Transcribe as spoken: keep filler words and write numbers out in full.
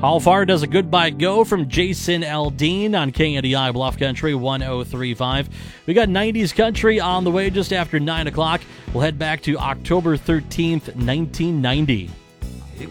How far does a goodbye go from Jason Aldean on K N D I Bluff Country one oh three point five? We got nineties country on the way just after nine o'clock. We'll head back to October thirteenth, nineteen ninety.